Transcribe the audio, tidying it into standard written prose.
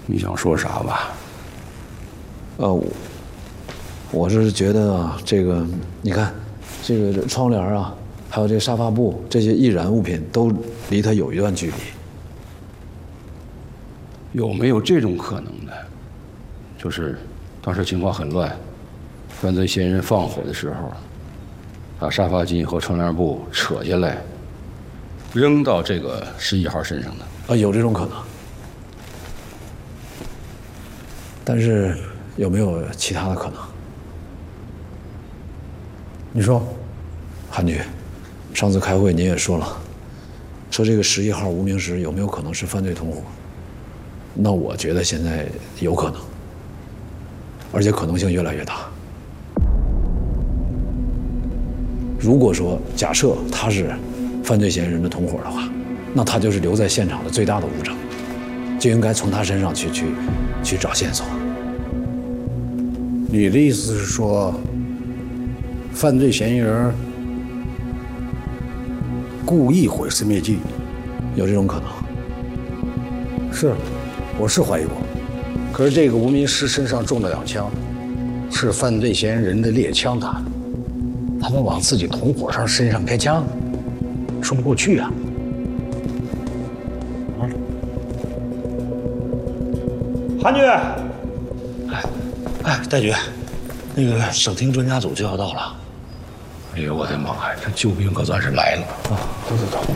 你想说啥吧？ 我是觉得啊，这个你看，这个窗帘啊，还有这沙发布这些易燃物品都离他有一段距离。 有没有这种可能呢？就是当时情况很乱，犯罪嫌疑人放火的时候，把沙发巾和窗帘布扯下来，扔到这个11号身上的。 有这种可能。但是有没有其他的可能？你说，韩局，上次开会您也说了，说这个11号无名氏有没有可能是犯罪同伙？那我觉得现在有可能，而且可能性越来越大。如果说假设他是犯罪嫌疑人的同伙的话，那他就是留在现场的最大的物证，就应该从他身上去找线索。 你的意思是说，犯罪嫌疑人故意毁尸灭迹？ 有这种可能？ 是，我是怀疑过。可是这个无名氏身上中了2枪，是犯罪嫌疑人的猎枪打的，他们往自己同伙身上开枪，说不过去啊。 韩局，戴局，那个省厅专家组就要到了。 哎呦我的妈呀，这救兵可算是来了啊！走走走。